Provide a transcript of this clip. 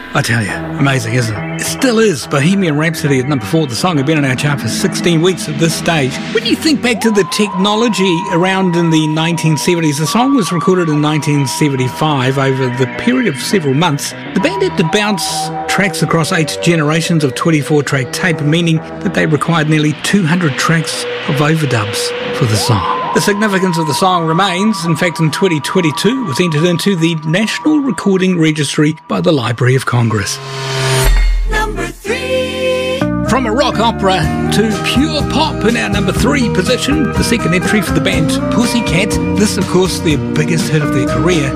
I tell you, amazing, isn't it? It still is. Bohemian Rhapsody at number 4. The song had been on our chart for 16 weeks at this stage. When you think back to the technology around in the 1970s, the song was recorded in 1975 over the period of several months. The band had to bounce tracks across 8 generations of 24-track tape, meaning that they required nearly 200 tracks of overdubs for the song. The significance of the song remains. In fact, in 2022, it was entered into the National Recording Registry by the Library of Congress. Number 3. From a rock opera to pure pop in our number 3 position, the second entry for the band Pussycat. This, of course, their biggest hit of their career.